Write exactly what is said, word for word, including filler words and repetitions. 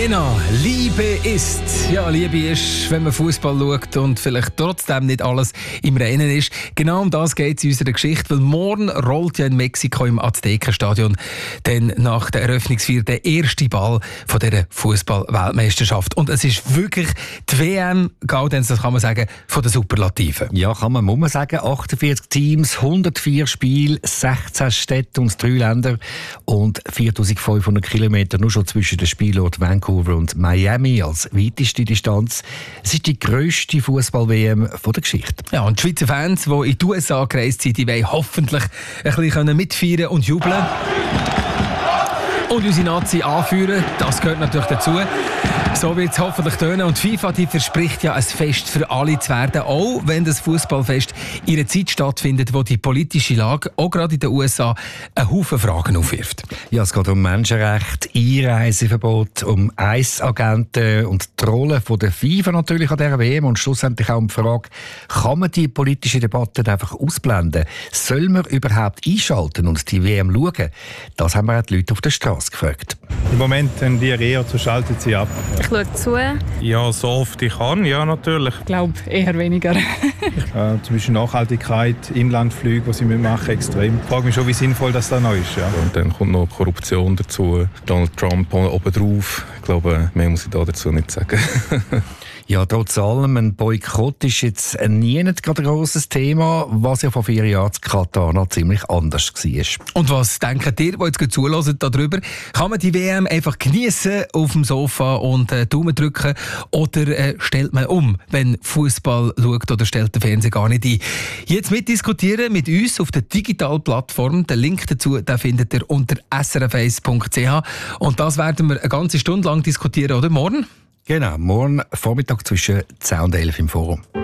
Lena, Liebe ist. Ja, Liebe ist, wenn man Fußball schaut und vielleicht trotzdem nicht alles im Reinen ist. Genau um das geht es in unserer Geschichte, weil morgen rollt ja in Mexiko im Aztekenstadion dann nach der Eröffnungsfeier der erste Ball von dieser Fußball-Weltmeisterschaft. Und es ist wirklich die W M, Gaudenz, das kann man sagen, von der Superlativen. Ja, kann man, muss man sagen. achtundvierzig Teams, hundertvier Spiele, sechzehn Städte und drei Länder und viertausendfünfhundert Kilometer nur schon zwischen den Spielorten Vancouver und Miami als weiteste Distanz. Es ist die grösste Fußball-W M der Geschichte. Ja, und die Schweizer Fans, die in die U S A gereist sind, die wollen hoffentlich ein bisschen mitfeiern und jubeln. Und unsere Nazi anführen, das gehört natürlich dazu. So wird es hoffentlich tönen. Und FIFA die verspricht ja, ein Fest für alle zu werden, auch wenn das Fußballfest in einer Zeit stattfindet, wo die politische Lage, auch gerade in den U S A, einen Haufen Fragen aufwirft. Ja, es geht um Menschenrechte, Einreiseverbot, um Eisagenten und die Rolle von der FIFA natürlich an dieser W M und schlussendlich auch um die Frage, kann man die politische Debatte einfach ausblenden? Soll man überhaupt einschalten und die W M schauen? Das haben wir auch die Leute auf der Straße gefragt. Im Moment tendiere ich eher zu schalten sie ab. Ich schaue zu. Ja, so oft ich kann, ja natürlich. Ich glaube eher weniger. äh, zum Beispiel Nachhaltigkeit, Inlandflüge, die sie machen, extrem. Ich frage mich schon, wie sinnvoll das da noch ist. Ja. Und dann kommt noch Korruption dazu, Donald Trump obendrauf. Ich glaube, mehr muss ich da dazu nicht sagen. Ja, trotz allem, ein Boykott ist jetzt nie nicht gerade ein grosses Thema, was ja vor vier Jahren in Katar noch ziemlich anders war. Und was denkt ihr, die jetzt zuhören darüber? Kann man die W M einfach geniessen auf dem Sofa und äh, Daumen drücken? Oder äh, stellt man um, wenn Fußball schaut, oder stellt der Fernseher gar nicht ein? Jetzt mitdiskutieren mit uns auf der digitalen Plattform. Den Link dazu den findet ihr unter s r f eins punkt c h. Und das werden wir eine ganze Stunde lang diskutieren, oder? Morgen? Genau, morgen Vormittag zwischen zehn und elf im Forum.